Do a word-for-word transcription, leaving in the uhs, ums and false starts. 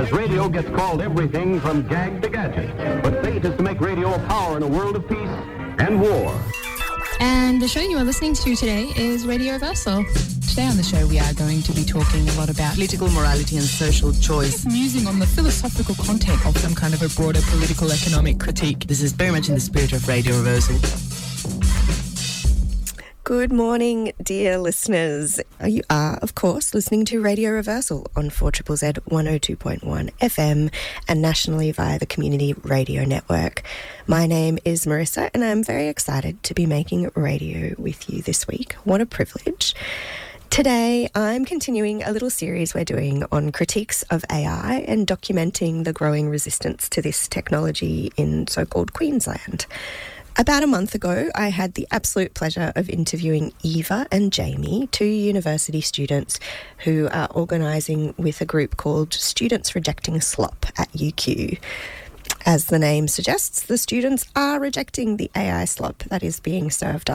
Because radio gets called everything from gag to gadget. But fate is to make radio a power in a world of peace and war. And the show you are listening to today is Radio Reversal. Today on the show we are going to be talking a lot about political morality and social choice. Musing on the philosophical content of some kind of a broader political economic critique. This is very much in the spirit of Radio Reversal. Good morning, dear listeners. You are, of course, listening to Radio Reversal on four Z Z Z one oh two point one F M and nationally via the Community Radio Network. My name is Marissa and I'm very excited to be making radio with you this week. What a privilege. Today, I'm continuing a little series we're doing on critiques of A I and documenting the growing resistance to this technology in so-called Queensland. About a month ago, I had the absolute pleasure of interviewing Eva and Jamie, two university students who are organising with a group called Students Rejecting Slop at U Q. As the name suggests, the students are rejecting the A I slop that is being served up